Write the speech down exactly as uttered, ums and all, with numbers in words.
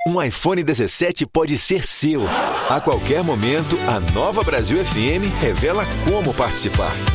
Um iPhone dezessete pode ser seu. A qualquer momento, a Nova Brasil F M revela como participar.